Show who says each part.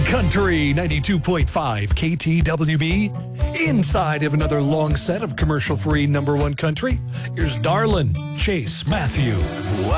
Speaker 1: Country 92.5 KTWB. Inside of another long set of commercial-free number one country, here's Darlin, Chase Matthew.